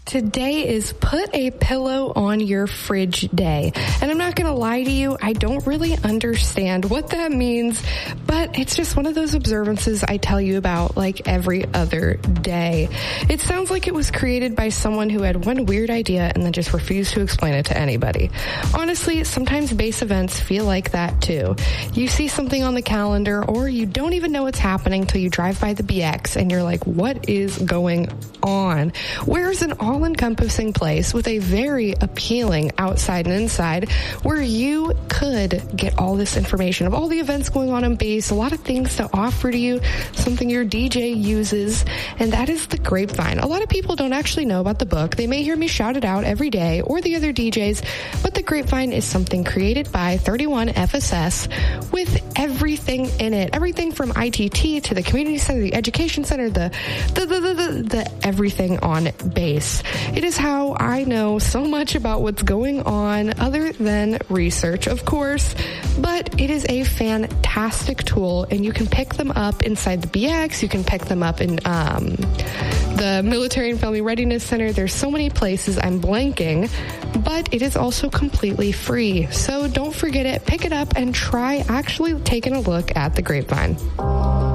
Today is Put a Pillow on Your Fridge Day. And I'm not going to lie to you, I don't really understand what that means, but it's just one of those observances I tell you about like every other day. It sounds like it was created by someone who had one weird idea and then just refused to explain it to anybody. Honestly, sometimes base events feel like that too. You see something on the calendar or you don't even know what's happening till you drive by the BX and you're like, what is going on? Where's an all-encompassing place with a very appealing outside and inside where you could get all this information of all the events going on in base, a lot of things to offer to you, something your DJ uses, and that is the Grapevine. A lot of people don't actually know about the book. They may hear me shout it out every day or the other DJs, but the Grapevine is something created by 31FSS with everything in it. Everything from ITT to the community center, the education center, the everything on base. It is how I know so much about what's going on other than research, of course, but it is a fantastic tool and you can pick them up inside the BX. You can pick them up in the Military and Family Readiness Center. There's so many places I'm blanking, but it is also completely free. So don't forget it. Pick it up and try actually taking a look at the Grapevine.